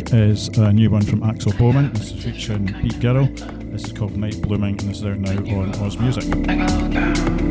is a new one from Axel Bowman. This is featuring Pete Girl. This is called Night Blooming, and this is out now on Oz Music.